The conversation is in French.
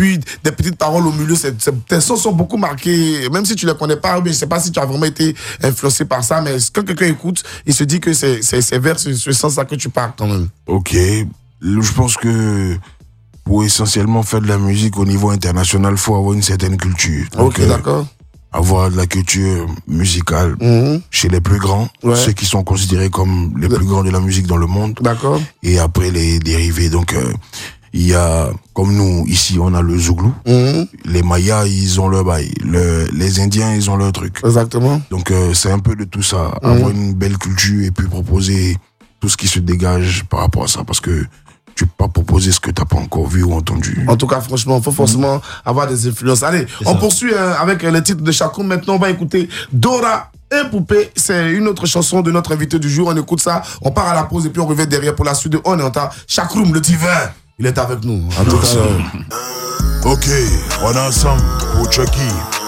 puis des petites paroles au milieu. Tes sons sont beaucoup marqués, même si tu ne les connais pas, mais je ne sais pas si tu as vraiment été influencé par ça, mais quand quelqu'un écoute, il se dit que c'est vers ce sens-là que tu parles quand même. Ok, je pense que pour essentiellement faire de la musique au niveau international, il faut avoir une certaine culture. Donc, ok, d'accord. Avoir de la culture musicale chez les plus grands, ceux qui sont considérés comme les plus grands de la musique dans le monde. D'accord. Et après les dérivés. Donc, il y a, comme nous, ici, on a le Zouglou. Les Mayas, ils ont leur bail. Les Indiens, ils ont leur truc. Exactement. Donc, c'est un peu de tout ça. Avoir une belle culture et puis proposer tout ce qui se dégage par rapport à ça. Parce que tu peux pas proposer ce que tu n'as pas encore vu ou entendu. En tout cas, franchement, il faut forcément avoir des influences. Allez, on poursuit avec les titres de Chakoum. Maintenant, on va écouter Dora et Poupée. C'est une autre chanson de notre invité du jour. On écoute ça, on part à la pause et puis on revient derrière pour la suite de On est en temps. Chakoum, le divin, il est avec nous. En tout cas, ok, on est ensemble pour Chucky.